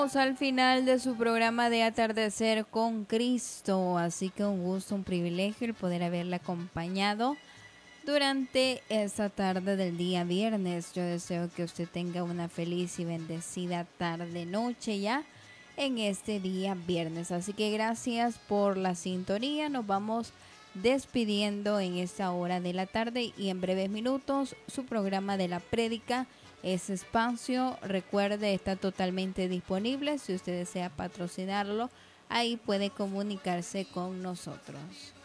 Al final de su programa de Atardecer con Cristo, así que un gusto, un privilegio el poder haberla acompañado durante esta tarde del día viernes. Yo deseo que usted tenga una feliz y bendecida tarde, noche ya en este día viernes. Así que gracias por la sintonía. Nos vamos despidiendo en esta hora de la tarde y en breves minutos su programa de la prédica. Ese espacio, recuerde, está totalmente disponible. Si usted desea patrocinarlo, ahí puede comunicarse con nosotros.